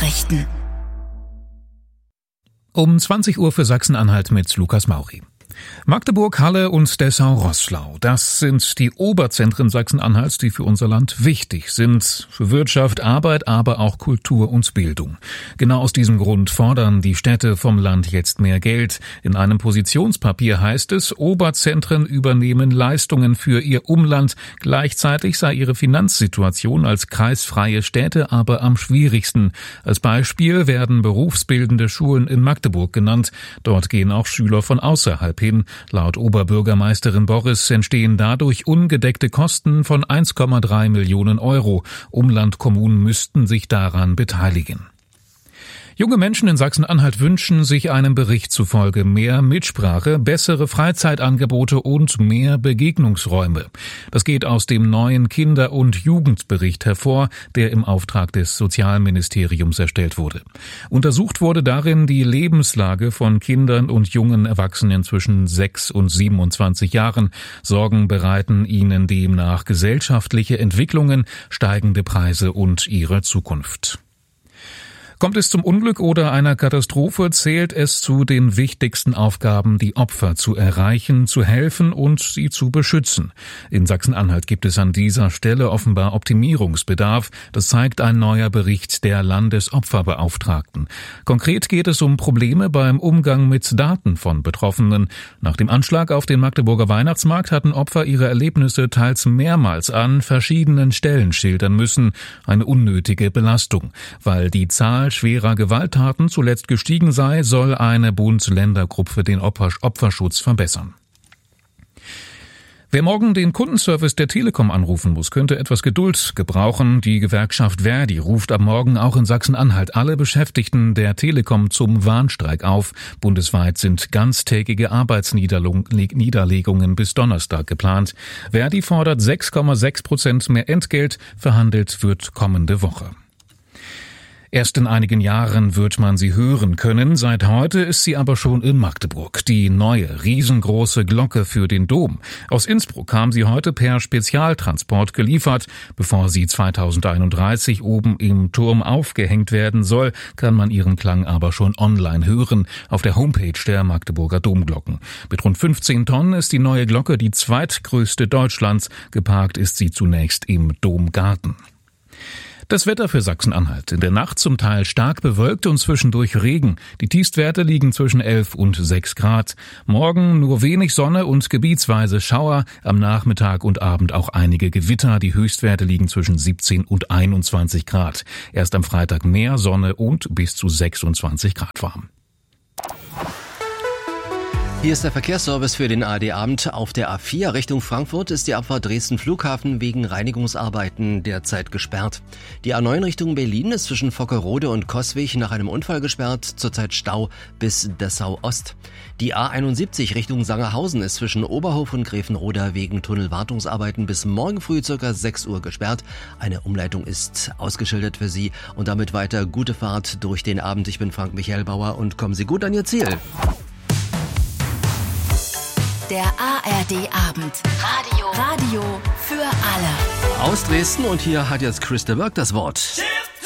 Nachrichten. Um 20 Uhr für Sachsen-Anhalt mit Lukas Mauri. Magdeburg, Halle und Dessau-Roßlau, das sind die Oberzentren Sachsen-Anhalts, die für unser Land wichtig sind. Für Wirtschaft, Arbeit, aber auch Kultur und Bildung. Genau aus diesem Grund fordern die Städte vom Land jetzt mehr Geld. In einem Positionspapier heißt es, Oberzentren übernehmen Leistungen für ihr Umland. Gleichzeitig sei ihre Finanzsituation als kreisfreie Städte aber am schwierigsten. Als Beispiel werden berufsbildende Schulen in Magdeburg genannt. Dort gehen auch Schüler von außerhalb hin. Laut Oberbürgermeisterin Borres entstehen dadurch ungedeckte Kosten von 1,3 Millionen Euro. Umlandkommunen müssten sich daran beteiligen. Junge Menschen in Sachsen-Anhalt wünschen sich einem Bericht zufolge mehr Mitsprache, bessere Freizeitangebote und mehr Begegnungsräume. Das geht aus dem neuen Kinder- und Jugendbericht hervor, der im Auftrag des Sozialministeriums erstellt wurde. Untersucht wurde darin die Lebenslage von Kindern und jungen Erwachsenen zwischen 6 und 27 Jahren. Sorgen bereiten ihnen demnach gesellschaftliche Entwicklungen, steigende Preise und ihre Zukunft. Kommt es zum Unglück oder einer Katastrophe, zählt es zu den wichtigsten Aufgaben, die Opfer zu erreichen, zu helfen und sie zu beschützen. In Sachsen-Anhalt gibt es an dieser Stelle offenbar Optimierungsbedarf. Das zeigt ein neuer Bericht der Landesopferbeauftragten. Konkret geht es um Probleme beim Umgang mit Daten von Betroffenen. Nach dem Anschlag auf den Magdeburger Weihnachtsmarkt hatten Opfer ihre Erlebnisse teils mehrmals an verschiedenen Stellen schildern müssen. Eine unnötige Belastung, weil die Zahl schwerer Gewalttaten zuletzt gestiegen sei, soll eine Bund-Länder-Gruppe den Opferschutz verbessern. Wer morgen den Kundenservice der Telekom anrufen muss, könnte etwas Geduld gebrauchen. Die Gewerkschaft Verdi ruft ab morgen auch in Sachsen-Anhalt alle Beschäftigten der Telekom zum Warnstreik auf. Bundesweit sind ganztägige Arbeitsniederlegungen bis Donnerstag geplant. Verdi fordert 6,6% mehr Entgelt, verhandelt wird kommende Woche. Erst in einigen Jahren wird man sie hören können. Seit heute ist sie aber schon in Magdeburg. Die neue, riesengroße Glocke für den Dom. Aus Innsbruck kam sie heute per Spezialtransport geliefert. Bevor sie 2031 oben im Turm aufgehängt werden soll, kann man ihren Klang aber schon online hören, auf der Homepage der Magdeburger Domglocken. Mit rund 15 Tonnen ist die neue Glocke die zweitgrößte Deutschlands. Geparkt ist sie zunächst im Domgarten. Das Wetter für Sachsen-Anhalt. In der Nacht zum Teil stark bewölkt und zwischendurch Regen. Die Tiefstwerte liegen zwischen 11 und 6 Grad. Morgen nur wenig Sonne und gebietsweise Schauer. Am Nachmittag und Abend auch einige Gewitter. Die Höchstwerte liegen zwischen 17 und 21 Grad. Erst am Freitag mehr Sonne und bis zu 26 Grad warm. Hier ist der Verkehrsservice für den ARD-Abend. Auf der A4 Richtung Frankfurt ist die Abfahrt Dresden-Flughafen wegen Reinigungsarbeiten derzeit gesperrt. Die A9 Richtung Berlin ist zwischen Vockerode und Coswig nach einem Unfall gesperrt, zurzeit Stau bis Dessau-Ost. Die A71 Richtung Sangerhausen ist zwischen Oberhof und Gräfenroda wegen Tunnelwartungsarbeiten bis morgen früh ca. 6 Uhr gesperrt. Eine Umleitung ist ausgeschildert für Sie und damit weiter gute Fahrt durch den Abend. Ich bin Frank Michael Bauer und kommen Sie gut an Ihr Ziel. Der ARD-Abend. Radio für alle. Aus Dresden und hier hat jetzt Chris de Burgh das Wort.